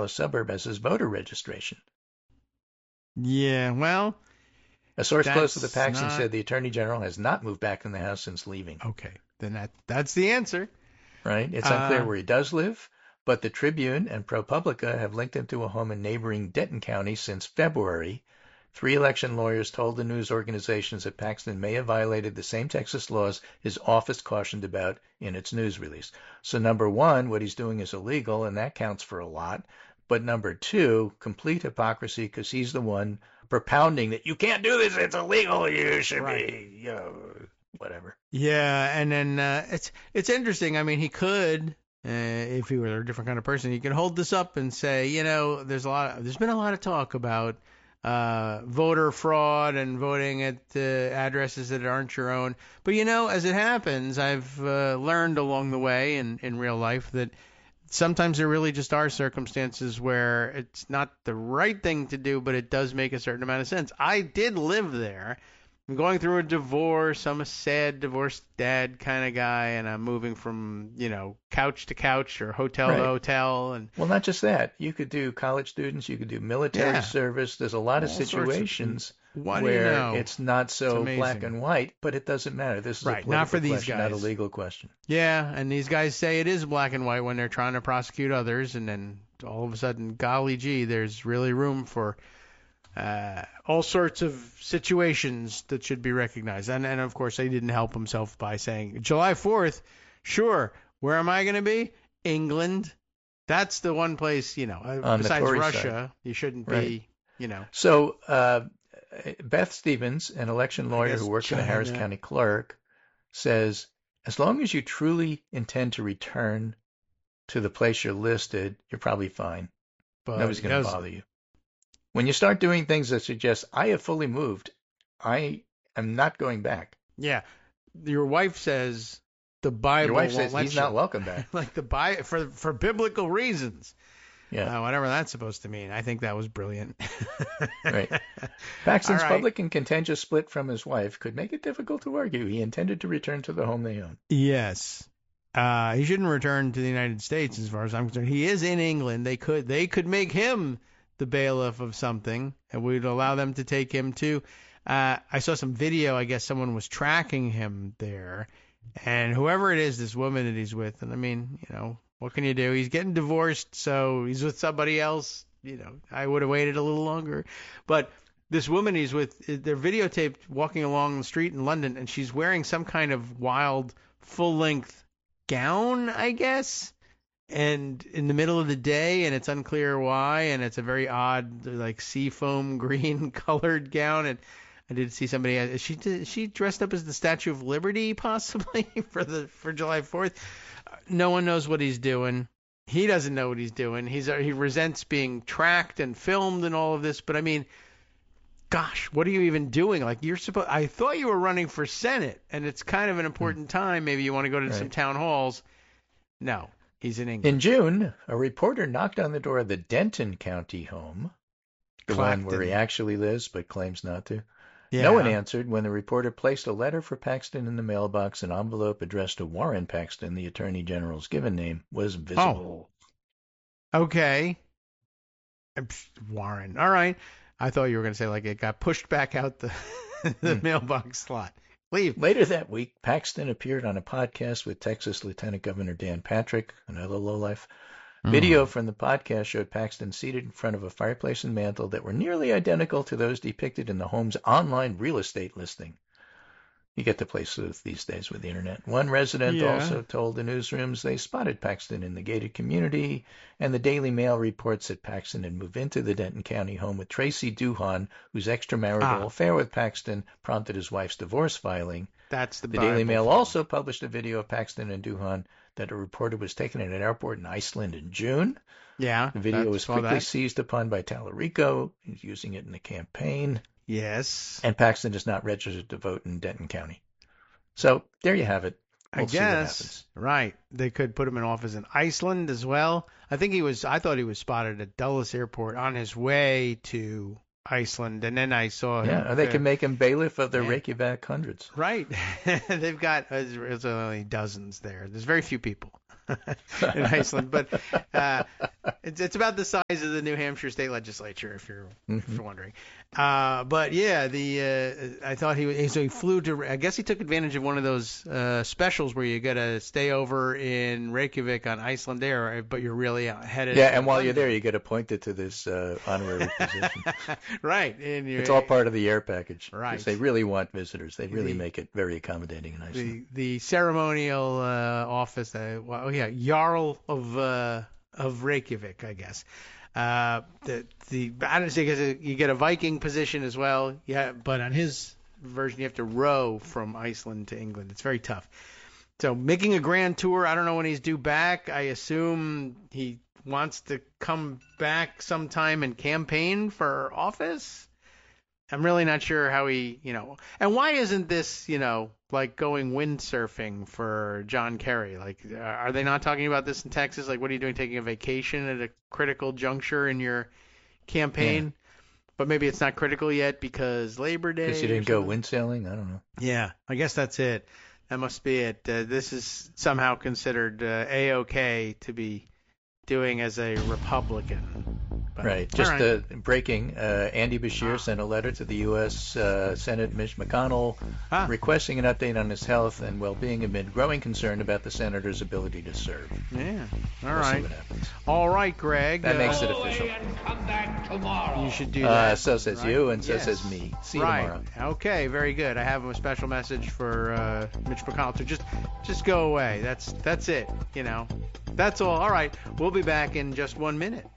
Dallas suburb as his voter registration. Yeah, well, A source close to the that's Paxton not said the Attorney General has not moved back in the house since leaving. okay. Then that's the answer. Right? It's unclear Uh, where he does live, but the Tribune and ProPublica have linked him to a home in neighboring Denton County since February. 3 election lawyers told the news organizations that Paxton may have violated the same Texas laws his office cautioned about in its news release. So number one, what he's doing is illegal, and that counts for a lot. But number two, complete hypocrisy because he's the one propounding that you can't do this, it's illegal, you should Right. be, whatever. yeah, and then it's interesting. I mean, he could, if he were a different kind of person, he could hold this up and say, there's been a lot of talk about voter fraud and voting at addresses that aren't your own. But as it happens, I've learned along the way in real life that sometimes there really just are circumstances where it's not the right thing to do, but it does make a certain amount of sense. I did live there. I'm going through a divorce. I'm a sad divorced dad kind of guy, and I'm moving from, couch to couch or hotel to Right. hotel. And Well, not just that. You could do college students. You could do military Yeah. service. There's a lot of All sorts of situations what do you where know? it's not so amazing. black and white, but it doesn't matter. This is a Right, political not for these question, not a guys. legal question. Yeah, and these guys say it is black and white when they're trying to prosecute others, and then all of a sudden, golly gee, there's really room for all sorts of situations that should be recognized. And of course, he didn't help himself by saying, July 4th, sure, where am I going to be? England. That's the one place, On the besides Tory Russia, side. you shouldn't Right. be, So Beth Stevens, an election lawyer guess who works in a Harris China- County clerk, says as long as you truly intend to return to the place you're listed, you're probably fine. but Nobody's going to doesn't. bother you. When you start doing things that suggest, I have fully moved, I am not going back. Yeah. Your wife says the Bible Your wife won't says let he's you. not welcome back. Like the Bible for biblical reasons. Yeah. Whatever that's supposed to mean. I think that was brilliant. Right. Paxton's All right. public and contentious split from his wife could make it difficult to argue he intended to return to the home they own. Yes. He shouldn't return to the United States as far as I'm concerned. He is in England. They could make him the bailiff of something, and we'd allow them to take him too. I saw some video. I guess someone was tracking him there, and whoever it is, this woman that he's with, and I mean, what can you do? He's getting divorced, so he's with somebody else. I would have waited a little longer, but this woman he's with, they're videotaped walking along the street in London, and she's wearing some kind of wild full-length gown, I guess, and in the middle of the day, and it's unclear why, and it's a very odd, like seafoam green colored gown. And I did see somebody. Is she dressed up as the Statue of Liberty possibly for July 4th? No one knows what he's doing. He doesn't know what he's doing. He resents being tracked and filmed and all of this. But I mean, gosh, what are you even doing? Like I thought you were running for Senate, and it's kind of an important time. Maybe you want to go to some town halls. No, he's in England. In June, a reporter knocked on the door of the Denton County home, the one where he actually lives but claims not to. Yeah. No one answered when the reporter placed a letter for Paxton in the mailbox. An envelope addressed to Warren Paxton, the Attorney General's given name, was visible. Okay. Warren. All right. I thought you were going to say like it got pushed back out the mailbox slot. Leave. Later that week, Paxton appeared on a podcast with Texas Lieutenant Governor Dan Patrick, another lowlife. Video from the podcast showed Paxton seated in front of a fireplace and mantel that were nearly identical to those depicted in the home's online real estate listing. You get to places these days with the internet. One resident also told the newsrooms they spotted Paxton in the gated community, and the Daily Mail reports that Paxton had moved into the Denton County home with Tracy Duhan, whose extramarital affair with Paxton prompted his wife's divorce filing. That's the Daily Mail also published a video of Paxton and Duhan that a reporter was taken at an airport in Iceland in June. Yeah. The video was quickly seized upon by Tallarico. He's using it in the campaign. Yes. And Paxton is not registered to vote in Denton County. So there you have it. We'll see what happens. Right. They could put him in office in Iceland as well. I thought he was spotted at Dulles Airport on his way to Iceland, and then I saw him. Yeah, or they can make him bailiff of the Reykjavik hundreds. Right. They've got there's only dozens there. There's very few people. in Iceland. But it's about the size of the New Hampshire state legislature, if you're wondering. But yeah, I thought so he flew to. I guess he took advantage of one of those specials where you got to stay over in Reykjavik on Icelandair, but you're really headed. Yeah, and while you're there, you get appointed to this honorary position. Right, and it's all part of the air package. Right, because they really want visitors. They really make it very accommodating in Iceland. The ceremonial office. Jarl of Reykjavik, I guess. I don't say you get a Viking position as well. Yeah, but on his version, you have to row from Iceland to England. It's very tough. So making a grand tour. I don't know when he's due back. I assume he wants to come back sometime and campaign for office. I'm really not sure how he, and why isn't this, like going windsurfing for John Kerry? Like, are they not talking about this in Texas? Like, what are you doing, taking a vacation at a critical juncture in your campaign? Yeah. But maybe it's not critical yet because Labor Day. Because you didn't go windsailing? I don't know. Yeah, I guess that's it. That must be it. This is somehow considered A-OK to be doing as a Republican. But, right. Just breaking, Andy Beshear sent a letter to the U.S. Senate Mitch McConnell requesting an update on his health and well-being amid growing concern about the senator's ability to serve. Yeah. We'll see what happens. All right, Greg. That makes it official. Come back tomorrow. You should do that. So says you, and so says me. See you tomorrow. Okay, very good. I have a special message for Mitch McConnell. So just go away. That's it. That's all. All right. We'll be back in just 1 minute.